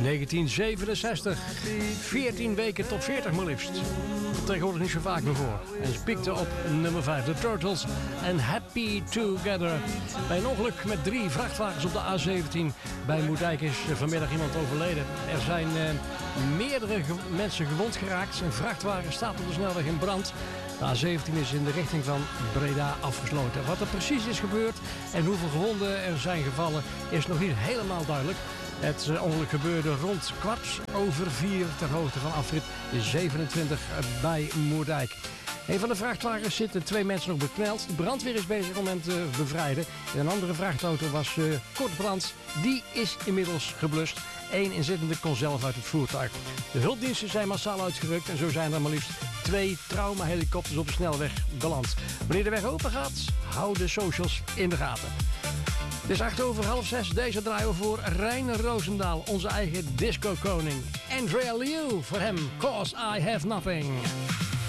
1967. 14 weken top 40 maar liefst. Tegenwoordig niet zo vaak meer voor. En ze pikte op nummer 5. The Turtles en Happy Together. Bij een ongeluk met 3 vrachtwagens op de A17. Bij Moerdijk is vanmiddag iemand overleden. Er zijn meerdere mensen gewond geraakt. Een vrachtwagen staat op de snelweg in brand. De A17 is in de richting van Breda afgesloten. Wat er precies is gebeurd en hoeveel gewonden er zijn gevallen is nog niet helemaal duidelijk. Het ongeluk gebeurde rond 4:15 ter hoogte van afrit 27 bij Moerdijk. Een van de vrachtwagens zitten 2 mensen nog bekneld. De brandweer is bezig om hen te bevrijden. In een andere vrachtauto was kort brand. Die is inmiddels geblust. 1 inzittende kon zelf uit het voertuig. De hulpdiensten zijn massaal uitgerukt en zo zijn er maar liefst 2 traumahelikopters op de snelweg beland. Wanneer de weg open gaat, hou de socials in de gaten. Het is 5:08. Deze draaien we voor Reiner Roosendaal, onze eigen disco-koning. Andrea Liu, voor hem, 'Cause I Have Nothing.